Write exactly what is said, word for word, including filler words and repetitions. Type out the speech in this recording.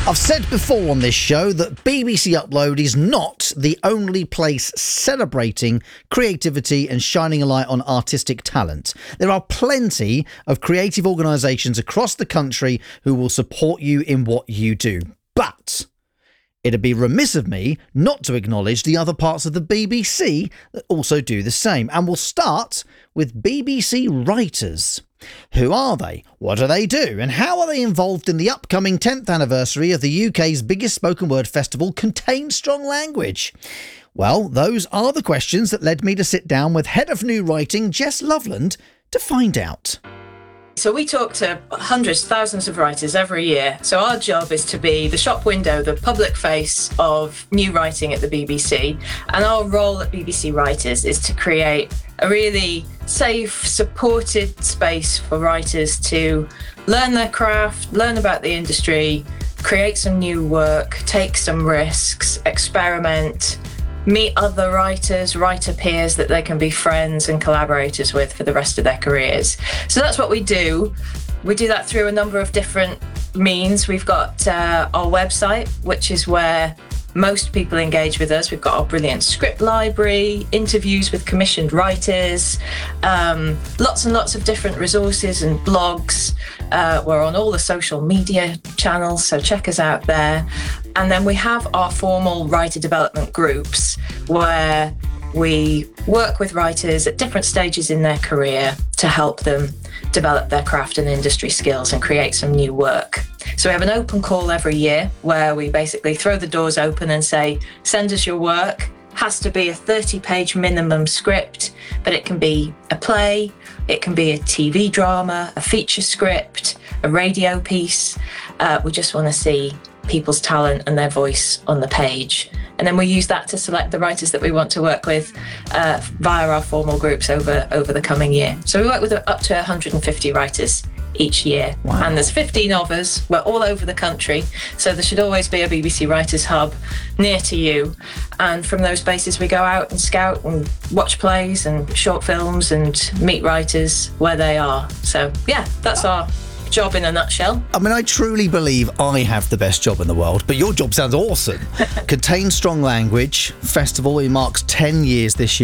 I've said before on this show that B B C Upload is not the only place celebrating creativity and shining a light on artistic talent. There are plenty of creative organisations across the country who will support you in what you do. But it'd be remiss of me not to acknowledge the other parts of the B B C that also do the same. And we'll start with B B C writers. Who are they? What do they do? And how are they involved in the upcoming tenth anniversary of the U K's biggest spoken word festival, Contain Strong Language? Well, those are the questions that led me to sit down with Head of New Writing, Jess Loveland, to find out. So we talk to hundreds, thousands of writers every year. So our job is to be the shop window, the public face of new writing at the B B C. And our role at B B C Writers is to create a really safe, supported space for writers to learn their craft, learn about the industry, create some new work, take some risks, experiment, meet other writers, writer peers that they can be friends and collaborators with for the rest of their careers. So that's what we do. We do that through a number of different means. We've got uh, our website, which is where most people engage with us. We've got our brilliant script library, interviews with commissioned writers, um, lots and lots of different resources and blogs. Uh, we're on all the social media channels, so check us out there. And then we have our formal writer development groups where we work with writers at different stages in their career to help them develop their craft and industry skills and create some new work. So we have an open call every year where we basically throw the doors open and say, send us your work. Has to be a thirty page minimum script, but it can be a play, it can be a T V drama, a feature script, a radio piece. Uh, we just want to see people's talent and their voice on the page. And then we use that to select the writers that we want to work with uh, via our formal groups over, over the coming year. So we work with up to one hundred fifty writers each year. Wow. And there's fifteen of us. We're all over the country. So there should always be a B B C Writers Hub near to you. And from those bases, we go out and scout and watch plays and short films and meet writers where they are. So yeah, that's our job in a nutshell. I mean, I truly believe I have the best job in the world, but your job sounds awesome. Contain Strong Language Festival, it marks ten years this year.